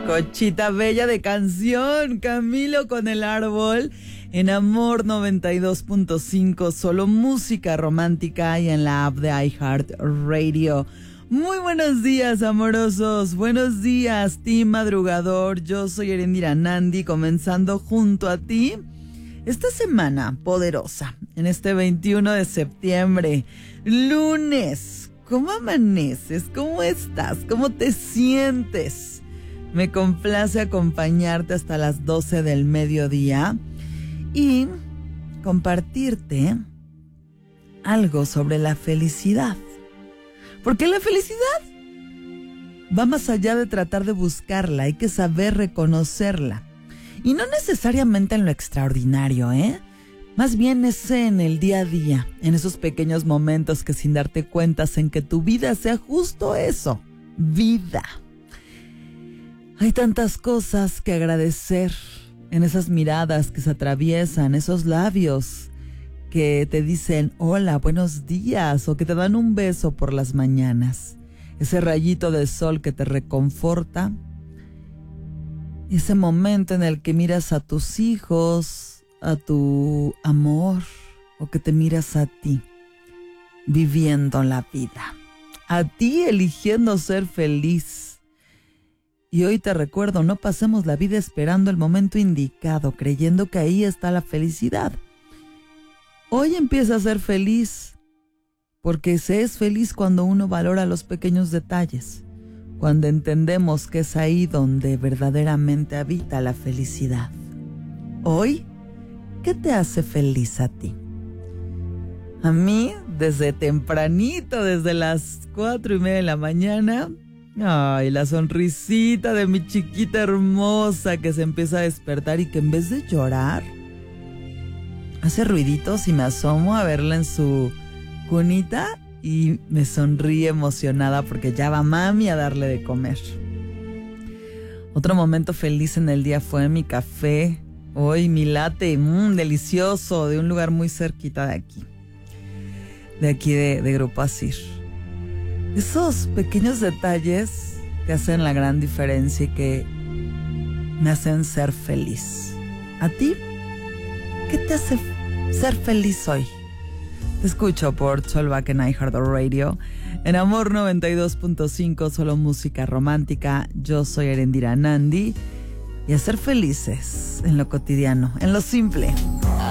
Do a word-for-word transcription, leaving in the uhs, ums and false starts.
Cochita bella de canción, Camilo con el árbol, en Amor noventa y dos punto cinco, solo música romántica y en la app de iHeartRadio. Muy buenos días, amorosos, buenos días, team madrugador, yo soy Erendira Nandi, comenzando junto a ti esta semana poderosa, en este veintiuno de septiembre, lunes. ¿Cómo amaneces? ¿Cómo estás? ¿Cómo te sientes? Me complace acompañarte hasta las doce del mediodía y compartirte algo sobre la felicidad. Porque la felicidad va más allá de tratar de buscarla, hay que saber reconocerla. Y no necesariamente en lo extraordinario, ¿eh? Más bien es en el día a día, en esos pequeños momentos que sin darte cuenta hacen que tu vida sea justo eso, vida. Hay tantas cosas que agradecer en esas miradas que se atraviesan, esos labios que te dicen hola, buenos días, o que te dan un beso por las mañanas. Ese rayito de sol que te reconforta. Ese momento en el que miras a tus hijos, a tu amor, o que te miras a ti, viviendo la vida. A ti eligiendo ser feliz. Y hoy te recuerdo, no pasemos la vida esperando el momento indicado, creyendo que ahí está la felicidad. Hoy empieza a ser feliz, porque se es feliz cuando uno valora los pequeños detalles, cuando entendemos que es ahí donde verdaderamente habita la felicidad. Hoy, ¿qué te hace feliz a ti? A mí, desde tempranito, desde las cuatro y media de la mañana... Ay, la sonrisita de mi chiquita hermosa que se empieza a despertar y que en vez de llorar, hace ruiditos y me asomo a verla en su cunita y me sonríe emocionada porque ya va mami a darle de comer. Otro momento feliz en el día fue mi café, hoy mi latte, mmm, delicioso, de un lugar muy cerquita de aquí, de aquí de, de Grupo Asir. Esos pequeños detalles que hacen la gran diferencia y que me hacen ser feliz. ¿A ti? ¿Qué te hace ser feliz hoy? Te escucho por Cholback en iHeartRadio. En Amor noventa y dos punto cinco, solo música romántica. Yo soy Erendira Nandi. Y a ser felices en lo cotidiano, en lo simple.